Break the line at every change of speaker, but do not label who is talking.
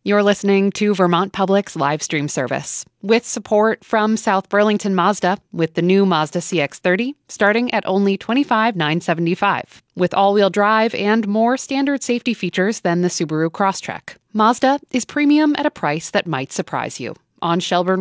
You're listening to Vermont Public's live stream service with support from South Burlington Mazda with the new Mazda CX-30 starting at only $25,975 with all-wheel drive and more standard safety features than the Subaru Crosstrek. Mazda is premium at a price that might surprise you. On Shelburne